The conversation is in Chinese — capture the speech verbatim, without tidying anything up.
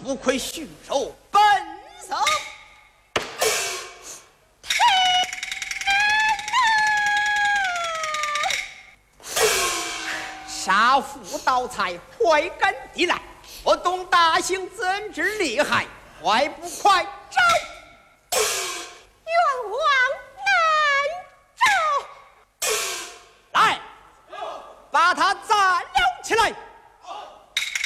不愧驯兽本色。杀父盗财，快赶地来！我董大兴怎知厉害？快不快招？ 冤枉难招！ 来，把他